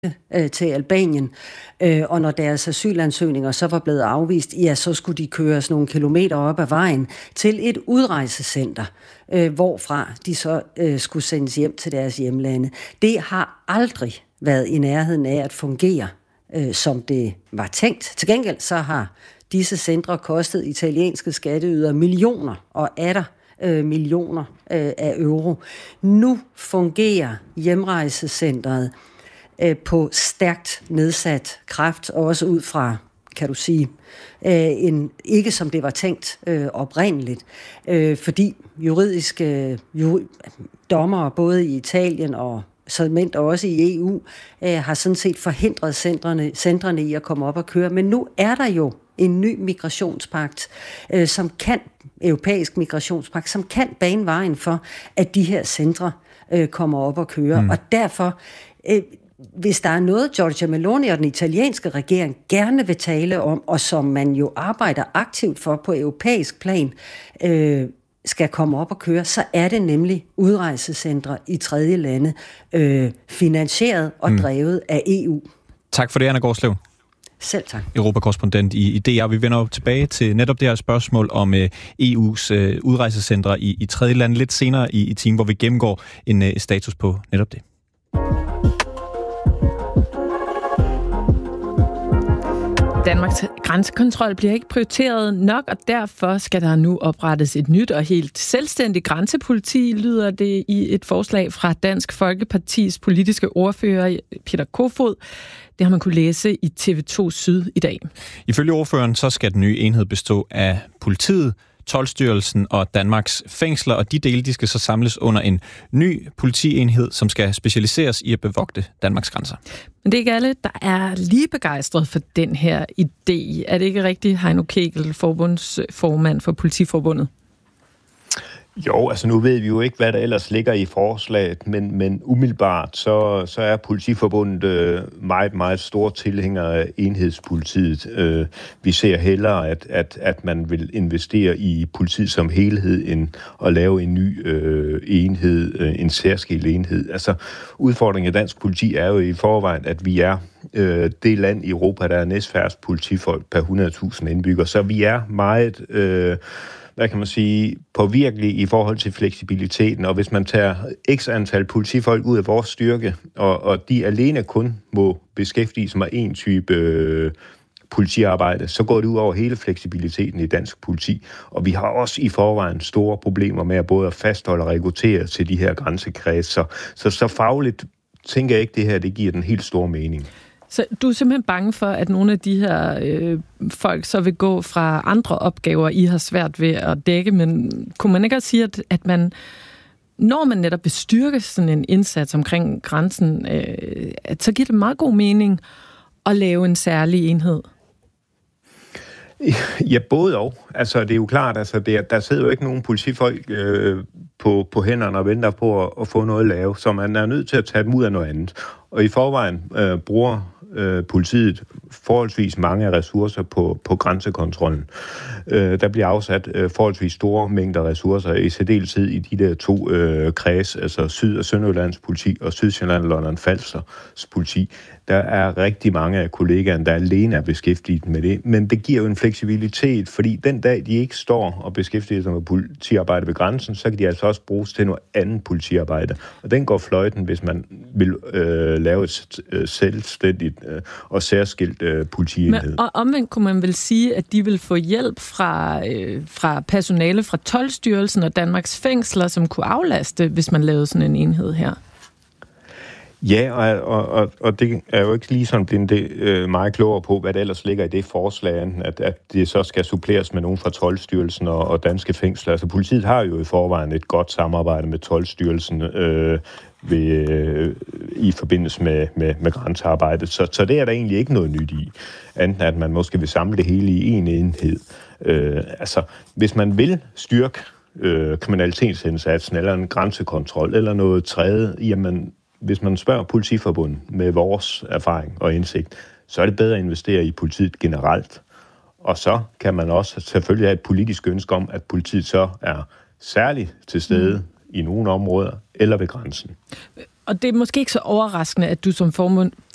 til Albanien, og når deres asylansøgninger så var blevet afvist, ja, så skulle de køres nogle kilometer op ad vejen til et udrejsecenter, hvorfra de så skulle sendes hjem til deres hjemlande. Det har aldrig været i nærheden af at fungere, som det var tænkt. Til gengæld så har disse centre kostet italienske skatteydere millioner og atter millioner af euro. Nu fungerer hjemrejsecentret på stærkt nedsat kraft, og også ud fra, kan du sige, ikke som det var tænkt oprindeligt, fordi juridiske dommere både i Italien og såmænd også i EU har sådan set forhindret centrene i at komme op og køre. Men nu er der jo en ny migrationspagt, europæisk migrationspagt, som kan bane vejen for, at de her centre kommer op og køre. Og derfor, hvis der er noget, Giorgia Meloni og den italienske regering gerne vil tale om, og som man jo arbejder aktivt for på europæisk plan, skal komme op og køre, så er det nemlig udrejsecentre i tredje lande, finansieret og drevet af EU. Tak for det, Anna Gårdslev. Selv tak. Europakorrespondent i DR. Vi vender tilbage til netop det her spørgsmål om EU's udrejsecentre i tredje lande lidt senere i timen, hvor vi gennemgår en status på netop det. Danmarks grænsekontrol bliver ikke prioriteret nok, og derfor skal der nu oprettes et nyt og helt selvstændigt grænsepoliti, lyder det i et forslag fra Dansk Folkepartis politiske ordfører Peter Kofod. Det har man kunne læse i TV2 Syd i dag. Ifølge ordføreren så skal den nye enhed bestå af politiet, Toldstyrelsen og Danmarks fængsler, og de dele de skal så samles under en ny politienhed, som skal specialiseres i at bevogte Danmarks grænser. Men det er ikke alle, der er lige begejstret for den her idé. Er det ikke rigtigt, Heino Kegel, forbundsformand for Politiforbundet? Jo, altså nu ved vi jo ikke, hvad der ellers ligger i forslaget, men umiddelbart så er Politiforbundet meget, meget store tilhængere af enhedspolitiet. Vi ser hellere, at man vil investere i politiet som helhed, end at lave en ny enhed, en særskilt enhed. Altså udfordringen af dansk politi er jo i forvejen, at vi er det land i Europa, der er næstfærrest politifolk per 100.000 indbyggere, så vi er meget hvad kan man sige, påvirkelige i forhold til fleksibiliteten, og hvis man tager x antal politifolk ud af vores styrke, og de alene kun må beskæftige sig med en type politiarbejde, så går det ud over hele fleksibiliteten i dansk politi, og vi har også i forvejen store problemer med at både at fastholde og rekruttere til de her grænsekredser. Så fagligt tænker jeg ikke, det her det giver den helt store mening. Så du er simpelthen bange for, at nogle af de her folk så vil gå fra andre opgaver, I har svært ved at dække, men kunne man ikke også sige, at man, når man netop vil styrke sådan en indsats omkring grænsen, at så giver det meget god mening at lave en særlig enhed? Ja, både og. Altså, det er jo klart, altså, der sidder jo ikke nogen politifolk på hænderne og venter på at få noget lavet, så man er nødt til at tage dem ud af noget andet. Og i forvejen bruger politiet forholdsvis mange ressourcer på grænsekontrollen. Der bliver afsat forholdsvis store mængder ressourcer, i særdeleshed i de der to kreds, altså Syd- og Sønderjyllands politi og Sydsjælland, Lolland Falsters politi. Der er rigtig mange af kollegaerne, der alene er beskæftiget med det, men det giver jo en fleksibilitet, fordi den dag, de ikke står og beskæftiger sig med politiarbejde ved grænsen, så kan de altså også bruges til noget andet politiarbejde. Og den går fløjten, hvis man vil lave et selvstændigt og særskilt politienhed. Men, og omvendt kunne man vel sige, at de vil få hjælp fra personale fra Toldstyrelsen og Danmarks fængsler, som kunne aflaste, hvis man lavede sådan en enhed her? Ja, og det er jo ikke lige sådan blevet meget klogere på, hvad der ellers ligger i det forslag, at det så skal suppleres med nogen fra Toldstyrelsen og danske fængsler. Altså politiet har jo i forvejen et godt samarbejde med Toldstyrelsen i forbindelse med grænsearbejdet. Så det er der egentlig ikke noget nyt i, andet at man måske vil samle det hele i en enhed. Altså, hvis man vil styrke kriminalitetsindsatsen eller en grænsekontrol eller noget tredje, jamen hvis man spørger Politiforbundet med vores erfaring og indsigt, så er det bedre at investere i politiet generelt. Og så kan man også selvfølgelig have et politisk ønske om, at politiet så er særligt til stede i nogle områder eller ved grænsen. Og det er måske ikke så overraskende, at du som